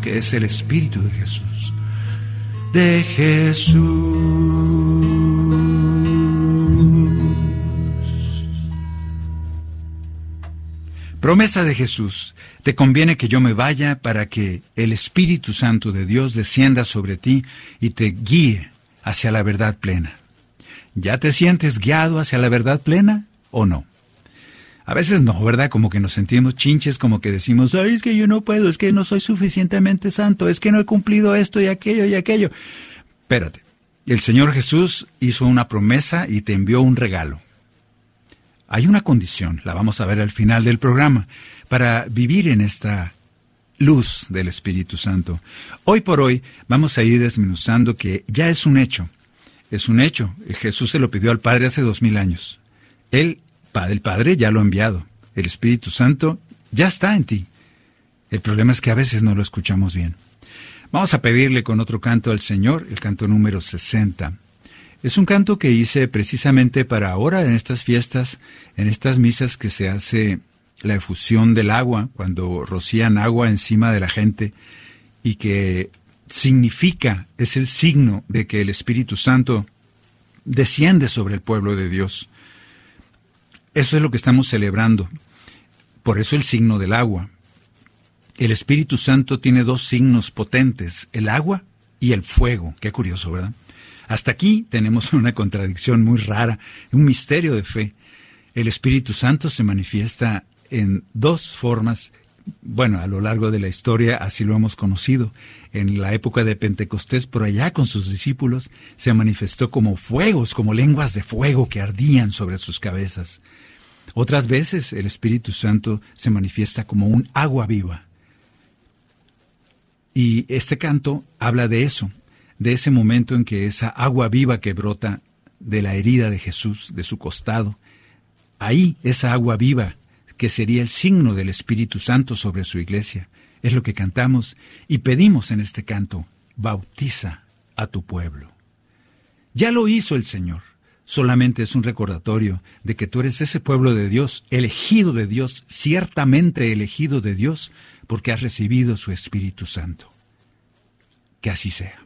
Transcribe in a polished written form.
que es el Espíritu de Jesús. De Jesús. Promesa de Jesús: te conviene que yo me vaya para que el Espíritu Santo de Dios descienda sobre ti y te guíe hacia la verdad plena. ¿Ya te sientes guiado hacia la verdad plena o no? A veces no, ¿verdad? Como que nos sentimos chinches, como que decimos, ay, es que yo no puedo, es que no soy suficientemente santo, es que no he cumplido esto y aquello y aquello. Espérate, el Señor Jesús hizo una promesa y te envió un regalo. Hay una condición, la vamos a ver al final del programa, para vivir en esta luz del Espíritu Santo. Hoy por hoy vamos a ir desmenuzando que ya es un hecho. Es un hecho. Jesús se lo pidió al Padre hace 2000 años. El Padre ya lo ha enviado. El Espíritu Santo ya está en ti. El problema es que a veces no lo escuchamos bien. Vamos a pedirle con otro canto al Señor, el canto número 60. Es un canto que hice precisamente para ahora, en estas fiestas, en estas misas que se hace la efusión del agua, cuando rocían agua encima de la gente, y que significa, es el signo de que el Espíritu Santo desciende sobre el pueblo de Dios. Eso es lo que estamos celebrando. Por eso el signo del agua. El Espíritu Santo tiene dos signos potentes, el agua y el fuego. Qué curioso, ¿verdad? Hasta aquí tenemos una contradicción muy rara, un misterio de fe. El Espíritu Santo se manifiesta en dos formas. Bueno, a lo largo de la historia así lo hemos conocido. En la época de Pentecostés, por allá con sus discípulos, se manifestó como fuegos, como lenguas de fuego que ardían sobre sus cabezas. Otras veces el Espíritu Santo se manifiesta como un agua viva. Y este canto habla de eso, de ese momento en que esa agua viva que brota de la herida de Jesús, de su costado, ahí esa agua viva que sería el signo del Espíritu Santo sobre su iglesia, es lo que cantamos y pedimos en este canto: bautiza a tu pueblo. Ya lo hizo el Señor, solamente es un recordatorio de que tú eres ese pueblo de Dios, elegido de Dios, ciertamente elegido de Dios, porque has recibido su Espíritu Santo. Que así sea.